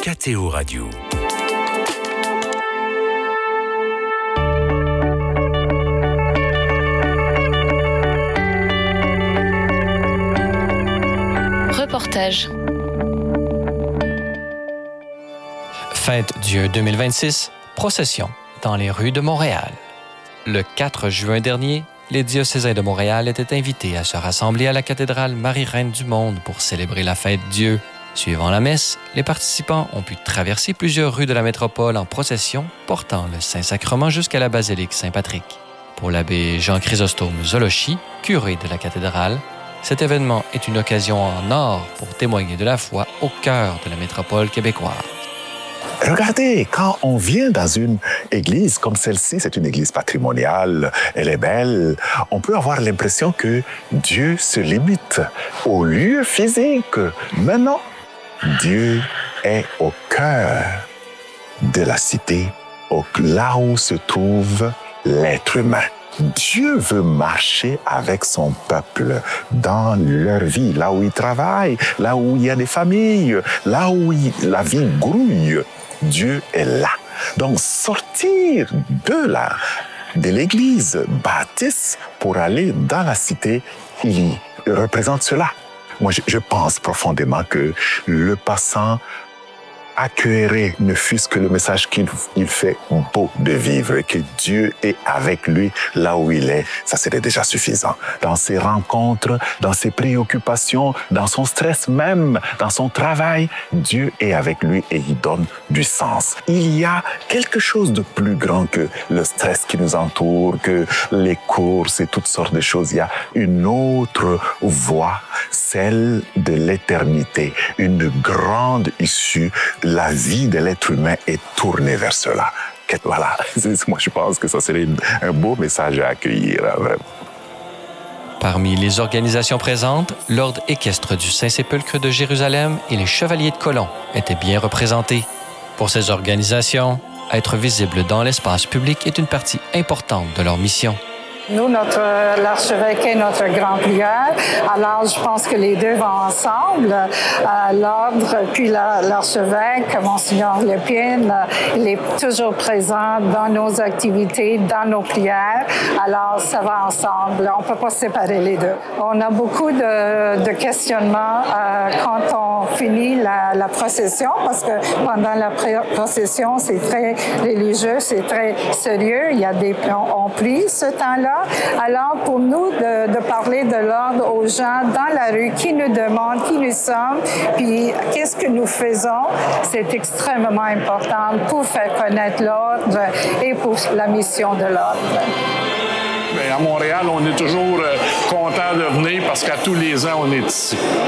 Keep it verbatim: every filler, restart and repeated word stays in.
K T O Radio. Reportage. Fête Dieu deux mille vingt-six, procession dans les rues de Montréal. Le quatre juin dernier, les diocésains de Montréal étaient invités à se rassembler à la cathédrale Marie-Reine du Monde pour célébrer la fête Dieu. Suivant la messe, les participants ont pu traverser plusieurs rues de la métropole en procession portant le Saint-Sacrement jusqu'à la basilique Saint-Patrick. Pour l'abbé Jean-Chrysostome Zolochi, curé de la cathédrale, cet événement est une occasion en or pour témoigner de la foi au cœur de la métropole québécoise. Regardez, quand on vient dans une église comme celle-ci, c'est une église patrimoniale, elle est belle, on peut avoir l'impression que Dieu se limite au lieu physique. Mais non, Dieu est au cœur de la cité, là où se trouve l'être humain. Dieu veut marcher avec son peuple dans leur vie, là où ils travaillent, là où il y a des familles, là où il, la vie grouille. Dieu est là. Donc, sortir de la, de l'église baptiste pour aller dans la cité, il représente cela. Moi, je, je pense profondément que le passant accueillerait, ne fût-ce que le message qu'il il fait beau de vivre, et que Dieu est avec lui là où il est, ça serait déjà suffisant. Dans ses rencontres, dans ses préoccupations, dans son stress même, dans son travail, Dieu est avec lui et il donne du sens. Il y a quelque chose de plus grand que le stress qui nous entoure, que les courses et toutes sortes de choses. Il y a une autre voie, celle de l'éternité, une grande issue. La vie de l'être humain est tournée vers cela. Voilà, moi je pense que ça serait un beau message à accueillir. Parmi les organisations présentes, l'Ordre équestre du Saint-Sépulcre de Jérusalem et les Chevaliers de Colomb étaient bien représentés. Pour ces organisations, être visible dans l'espace public est une partie importante de leur mission. Nous, notre, l'archevêque est notre grand prieur. Alors, je pense que les deux vont ensemble. Euh, l'ordre, puis la, l'archevêque, Monseigneur Lépine, il est toujours présent dans nos activités, dans nos prières. Alors, ça va ensemble. On ne peut pas séparer les deux. On a beaucoup de, de questionnements euh, quand on finit la, la procession, parce que pendant la procession, c'est très religieux, c'est très sérieux. Il y a des, on, on prie ce temps-là. Alors, pour nous, de, de parler de l'ordre aux gens dans la rue qui nous demandent qui nous sommes, puis qu'est-ce que nous faisons, c'est extrêmement important pour faire connaître l'ordre et pour la mission de l'ordre. Bien, à Montréal, on est toujours content de venir parce qu'à tous les ans, on est ici.